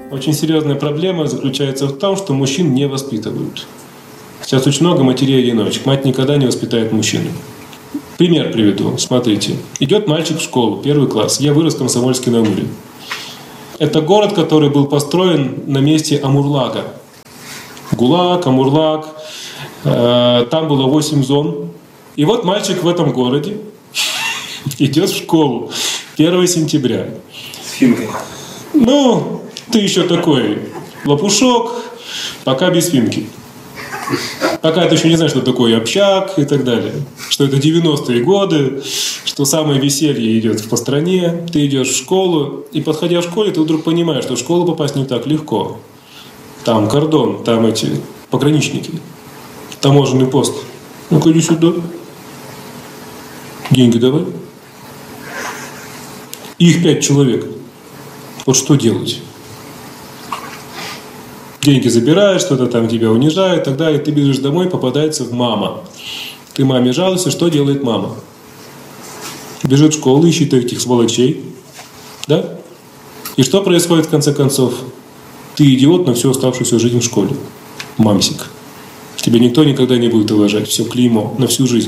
Очень серьезная проблема заключается в том, что мужчин не воспитывают. Сейчас очень много матерей-одиночек. Мать никогда не воспитает мужчину. Пример приведу. Смотрите. Идет мальчик в школу, 1 класс. Я вырос в Комсомольске-на-Амуре. Это город, который был построен на месте Амурлага. ГУЛАГ, Амурлаг. Там было 8 зон. И вот мальчик в этом городе идет в школу. 1 сентября. С финкой. Ну, ты еще такой лопушок, пока без финки. Пока ты еще не знаешь, что такое общак и так далее. Что это 90-е годы, что самое веселье идет по стране. Ты идешь в школу, и подходя в школе, ты вдруг понимаешь, что в школу попасть не так легко. Там кордон, там эти пограничники, таможенный пост. Ну-ка иди сюда. Деньги давай. Их 5 человек. Вот что делать? Деньги забираешь, что-то там тебя унижает, и так далее. Ты бежишь домой, попадается в мама. Ты маме жалуешься, что делает мама? Бежит в школу, ищет этих сволочей. Да? И что происходит в конце концов? Ты идиот на всю оставшуюся жизнь в школе. Мамсик. Тебя никто никогда не будет уважать. Все клеймо на всю жизнь.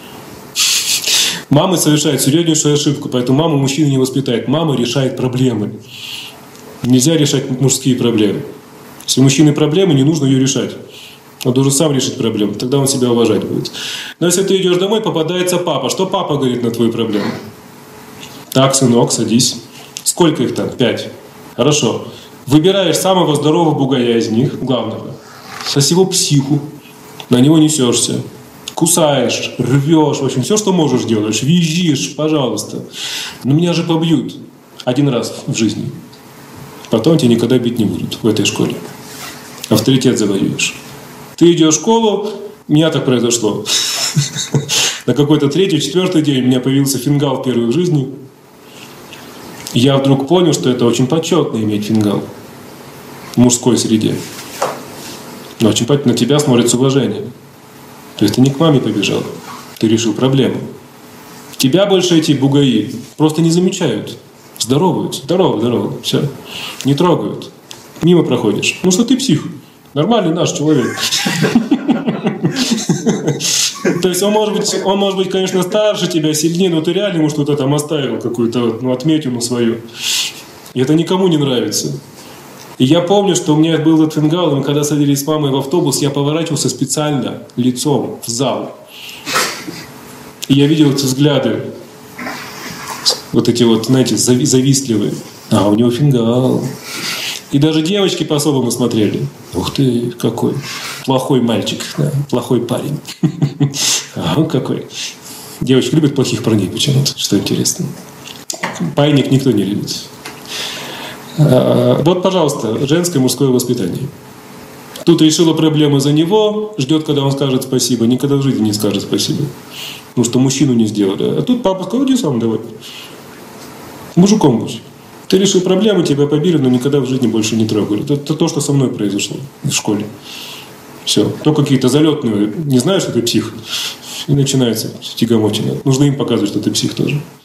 Мама совершает серьезнейшую ошибку, поэтому мама мужчину не воспитает. Мама решает проблемы. Нельзя решать мужские проблемы. Если у мужчины проблемы, не нужно ее решать. Он должен сам решить проблему, тогда он себя уважать будет. Но если ты идешь домой, попадается папа. Что папа говорит на твою проблему? Так, сынок, садись. Сколько их там? 5. Хорошо. Выбираешь самого здорового бугая из них, главного. Со его психу. На него несешься. Кусаешь, рвешь, в общем, все, что можешь, делаешь. Визжишь, пожалуйста. Но меня же побьют 1 раз в жизни. Потом тебя никогда бить не будут в этой школе. Авторитет завоюешь. Ты идешь в школу, у меня так произошло. На какой-то 3-4 день у меня появился фингал впервые в жизни. Я вдруг понял, что это очень почетно иметь фингал в мужской среде. Но очень на тебя смотрят с уважением. То есть ты не к маме побежал, ты решил проблему. Тебя больше эти бугаи просто не замечают. Здороваются. Здорово. Все. Не трогают. Мимо проходишь. Ну что ты псих. Нормальный наш человек. То есть он может быть, конечно, старше тебя, сильнее, но ты реально ему что-то там оставил, какую-то отметину свою. И это никому не нравится. И я помню, что у меня был этот фингал, и мы когда садились с мамой в автобус, я поворачивался специально лицом в зал. И я видел эти взгляды. Вот эти вот, знаете, завистливые. А у него фингал. И даже девочки по-особому смотрели. Ух ты, какой плохой мальчик, да, плохой парень. А он какой. Девочки любят плохих парней почему-то, что интересно. Пайник никто не любит. Вот, пожалуйста, женское и мужское воспитание. Тут решила проблему за него, ждет, когда он скажет спасибо. Никогда в жизни не скажет спасибо. Потому что мужчину не сделали. А тут папа сказал, иди сам давай. Мужиком будь. Ты решил проблему, тебя побили, но никогда в жизни больше не трогали. Это то, что со мной произошло в школе. Все. То какие-то залетные, не знаешь, что ты псих. И начинается тягомотина. Нужно им показывать, что ты псих тоже.